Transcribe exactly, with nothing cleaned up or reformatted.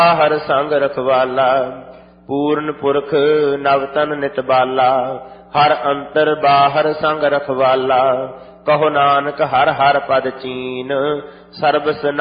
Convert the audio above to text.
ਹਰ ਸੰਗ ਰਖਵਾਲਾ, ਪੂਰਨ ਪੁਰਖ ਨਵਤਨ ਨਿਤ ਬਾਲਾ, ਹਰ ਅੰਤਰ ਬਾਹਰ ਸੰਗ ਰਖਵਾਲਾ। ਕਹੋ ਨਾਨਕ ਹਰ ਹਰ ਪਦ ਚੀਨ, ਸਰਬਸ